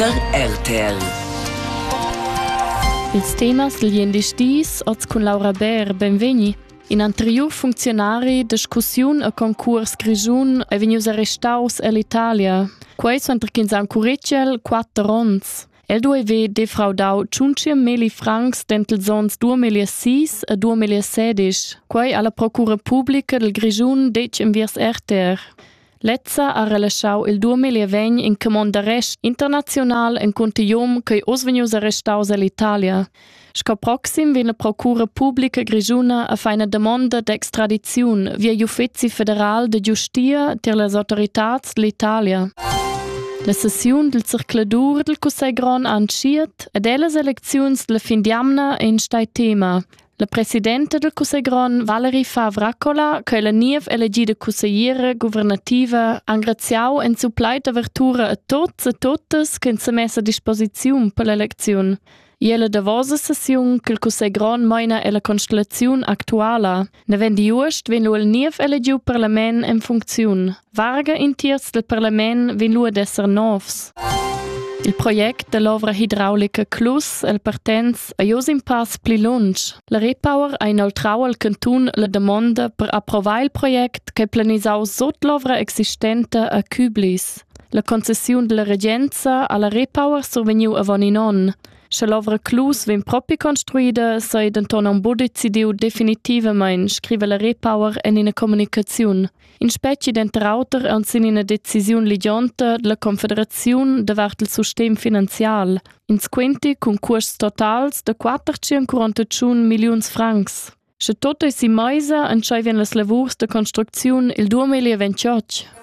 der RTL. Ils temas del Jendistis oz con Laura Ber, benveni. In anterior funzionari discussiun e concurs grigiun e vegnius arrestaus all'Italia. Quei sono interchins an curricel 4 ronds. El due defraudau 500.000 francs dentels ons 2006 e 2016. Quei alla procura pubblica del grigiun dec enviers RTR. Lezza ha relasciau il 2020 in comand d'arrest international en contiglium che os vegnius arrestaus all'Italia. Sco proxim vien la procura pubblica grigiuna a fa una domanda d'extradiziun via Uffizi federal de giustia ter las autoritats dell'Italia. La sessiun del circladur del Cussei Gron ha anschiet ed ellas elecziuns della fin d'amna en stai tema. La presidente del Cussei Gron, Valerie Favracola, che la niev elegida consigliera governativa, ha ingraziau en suppleit avertura a tots e totes che se messa a disposiziun per l'eleziun. Iela davosa sessiun che il Cussei Gron meina è la constellaziun actuala. Ne vendi just vin lu il niev elegiu parlament en funziun. Varga in tiers del parlament vin lu ad esser novs. Il project dell'ovra idraulica Clus el partenz a jos in pass pli lunch. La Repower ha inoltrau al cantun la domanda per approvar il project che planisau sot l'ovra existente a Küblis. La concessiun della regenza alla Repower surveniu avon in on. Se l'ovra Clus vien propi construida, sei denton un bo decidiu definitivament, scrive la Repower en una comunicaziun. In specie d'enter auter an sin una decisiun ligionta della Confederaziun davart il sustem finanzial. In squenti con costs totals de 441 milions francs. Se tot si meisa entscheivien las lavurs de construcziun il 2028.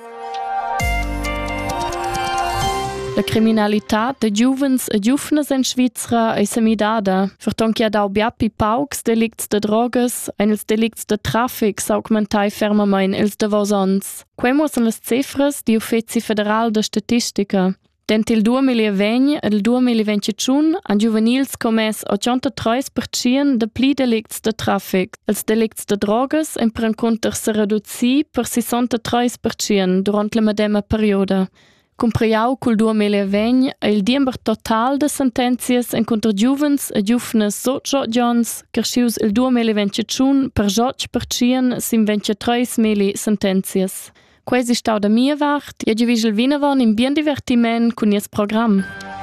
La criminalità de giuvens e giuvnes in Svizra è semidada. Verton che ha dau biapi paucs delicts de drogas e els delicts de traffic s'augmentai fermamain els davosons. Quemo son las cifras di Uffizi federal de statistica. Dent il 2020 e il 2021 han giuvenils commess 83% de pli delicts de traffic. Els delicts de drogas en per encontr se reduzi per 63% durant la medema perioda. Compriau col 2020 e il diember total de sentenzias en contra giuvens e giuvnes sot 18 ans crescius il 2021 per 8% sin 23.000 sentenzias. Quasi stau da mia vart e giuvisel vinavon in bien divertiment con ies program.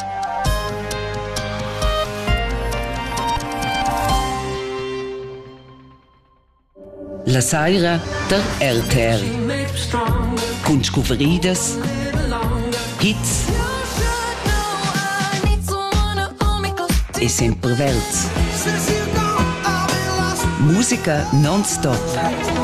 La saira der RTL. Con scuveridas, hits e sempre verts. Musica non-stop.